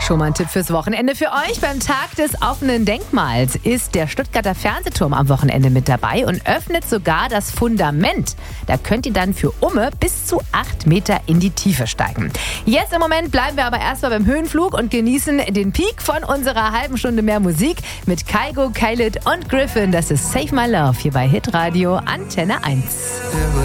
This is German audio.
Schon mal ein Tipp fürs Wochenende für euch. Beim Tag des offenen Denkmals ist der Stuttgarter Fernsehturm am Wochenende mit dabei und öffnet sogar das Fundament. Da könnt ihr dann für bis zu 8 Meter in die Tiefe steigen. Jetzt im Moment bleiben wir aber erstmal beim Höhenflug und genießen den Peak von unserer halben Stunde mehr Musik mit Kygo, Khalid und Griffin. Das ist Save My Love hier bei Hitradio Antenne 1.